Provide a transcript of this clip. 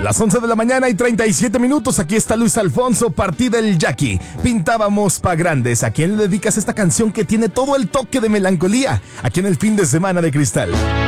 las 11 de la mañana y 37 minutos, aquí está Luis Alfonso, partida el Jackie. Pintábamos pa' grandes. ¿A quién le dedicas esta canción que tiene todo el toque de melancolía? Aquí en el fin de semana de Cristal.